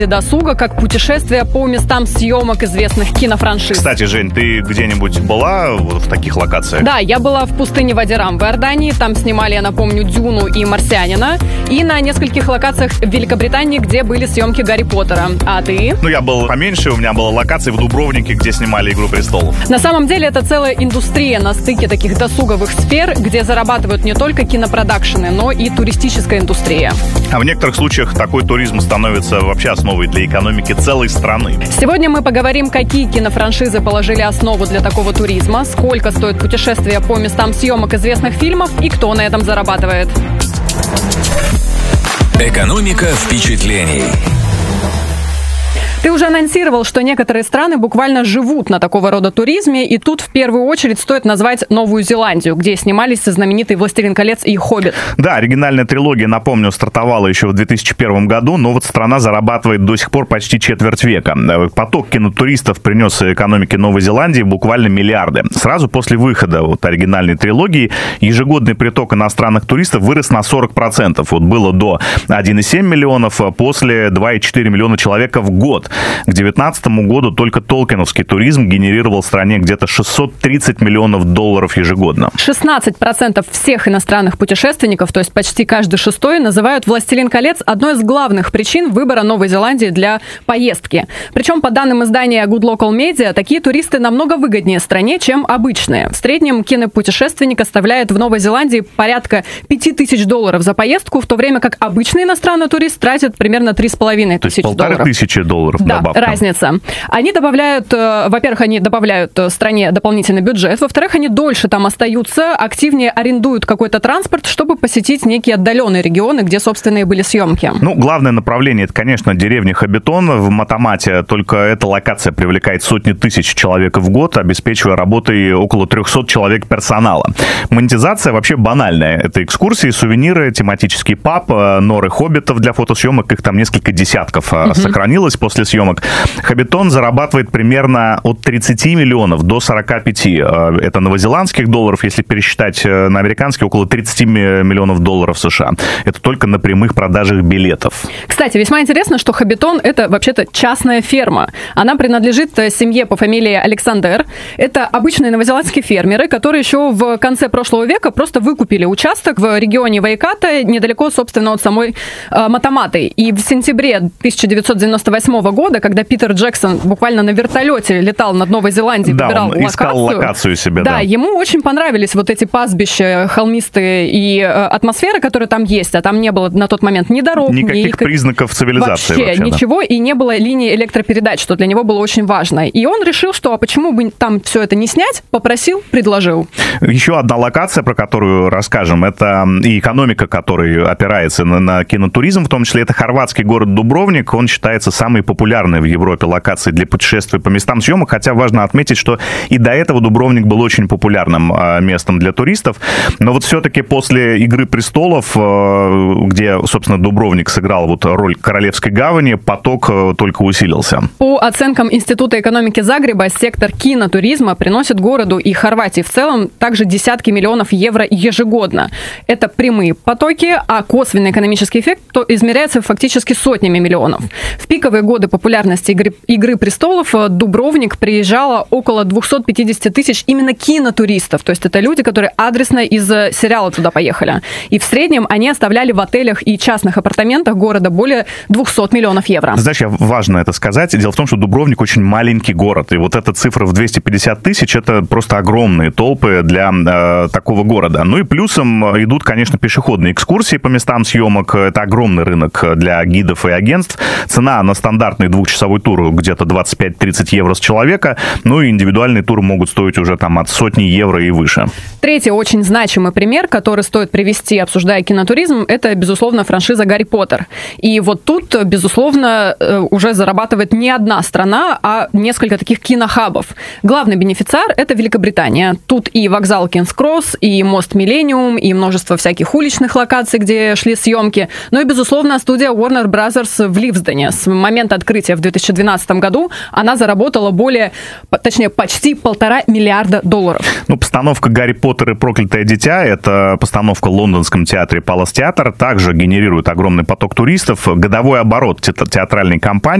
досуга, как путешествие по местам съемок известных кинофраншиз. Кстати, Жень, ты где-нибудь была в таких локациях? Да, я была в пустыне Вади-Рам в Иордании. Там снимали, я напомню, «Дюну» и «Марсианина». И на нескольких локациях в Великобритании, где были съемки «Гарри Поттера». А ты? Ну, я был поменьше. У меня была локация в Дубровнике, где снимали «Игру престолов». На самом деле, это целая индустрия на стыке таких досуговых сфер, где зарабатывают не только кинопродакшены, но и туристическая индустрия. А в некоторых случаях такой туризм становится вообще основой для экономики целой страны. Сегодня мы поговорим, какие кинофраншизы положили основу для такого туризма, сколько стоит путешествие по местам съемок известных фильмов и кто на этом зарабатывает. Экономика впечатлений. Ты уже анонсировал, что некоторые страны буквально живут на такого рода туризме, и тут в первую очередь стоит назвать Новую Зеландию, где снимались знаменитый «Властелин колец» и «Хоббит». Да, оригинальная трилогия, напомню, стартовала еще в 2001 году, но вот страна зарабатывает до сих пор почти четверть века. Поток кинотуристов принес экономике Новой Зеландии буквально миллиарды. Сразу после выхода вот оригинальной трилогии ежегодный приток иностранных туристов вырос на 40%. Вот было до 1,7 миллионов, после 2,4 миллиона человек в год. К 2019 году только толкиновский туризм генерировал в стране где-то $630 миллионов ежегодно. 16% всех иностранных путешественников, то есть почти каждый шестой, называют «Властелин колец» одной из главных причин выбора Новой Зеландии для поездки. Причем, по данным издания Good Local Media, такие туристы намного выгоднее стране, чем обычные. В среднем кинопутешественник оставляет в Новой Зеландии порядка $5000 за поездку, в то время как обычный иностранный турист тратит примерно $3500. То есть $1500. Да, добавка. Разница. Они добавляют, во-первых, они добавляют стране дополнительный бюджет, во-вторых, они дольше там остаются, активнее арендуют какой-то транспорт, чтобы посетить некие отдаленные регионы, где, собственно, и были съемки. Ну, главное направление, это, конечно, деревня Хоббитон в Матамате, только эта локация привлекает сотни тысяч человек в год, обеспечивая работой около 300 человек персонала. Монетизация вообще банальная. Это экскурсии, сувениры, тематический паб, норы хоббитов для фотосъемок, их там несколько десятков сохранилось после съемок. Хоббитон зарабатывает примерно от 30 миллионов до 45. Это новозеландских долларов, если пересчитать на американские, около 30 миллионов долларов США. Это только на прямых продажах билетов. Кстати, весьма интересно, что Хоббитон – это вообще-то частная ферма. Она принадлежит семье по фамилии Александер. Это обычные новозеландские фермеры, которые еще в конце прошлого века просто выкупили участок в регионе Вайката, недалеко, собственно, от самой Матаматы. И в сентябре 1998 года, когда Питер Джексон буквально на вертолете летал над Новой Зеландией, выбирал локацию. Да, он искал локацию себе, да. Ему очень понравились вот эти пастбища холмистые и атмосфера, которая там есть, а там не было на тот момент ни дорог, никаких признаков цивилизации. Вообще ничего, и не было линии электропередач, что для него было очень важно. И он решил, что почему бы там все это не снять, попросил, предложил. Еще одна локация, про которую расскажем, это и экономика, которая опирается на кинотуризм, в том числе это хорватский город Дубровник. Он считается самой популярной в Европе локацией для путешествий по местам съемок, хотя важно отметить, что и до этого Дубровник был очень популярным местом для туристов, но вот все-таки после «Игры престолов», где, собственно, Дубровник сыграл вот роль королевской гавани, поток только усилился. По оценкам Института экономики Загреба, сектор кинотуризма приносит городу и Хорватии в целом также десятки миллионов евро ежегодно. Это прямые потоки, а косвенный экономический эффект измеряется фактически сотнями миллионов. В пиковые годы популярности «Игры престолов» Дубровник приезжало около 250 тысяч именно кинотуристов. То есть это люди, которые адресно из сериала туда поехали. И в среднем они оставляли в отелях и частных апартаментах города более 200 миллионов евро. Знаешь, важно это сказать. Дело в том, что Дубровник очень маленький город. И вот эта цифра в 250 тысяч – это просто огромные толпы для такого города. Ну и плюсом идут, конечно, пешеходные экскурсии по местам съемок. Это огромный рынок для гидов и агентств. Цена на стандартный двухчасовой тур где-то 25-30 евро с человека. Ну и индивидуальные туры могут стоить уже там от сотни евро и выше. Третий очень значимый пример, который стоит привести, обсуждая кинотуризм, это, безусловно, франшиза «Гарри Поттер». И вот тут, безусловно, уже зарабатывает не одна страна, а несколько таких кинохабов. Главный бенефициар – это Великобритания. Тут и вокзал Кингс-Кросс, и мост Миллениум, и множество всяких уличных локаций, где шли съемки. Ну и, безусловно, студия Warner Brothers в Ливсдене. С момента открытия события в 2012 году она заработала почти $1,5 миллиарда. Ну, постановка «Гарри Поттер и проклятое дитя» — это постановка в лондонском театре Palace Theatre, также генерирует огромный поток туристов. Годовой оборот театральной компании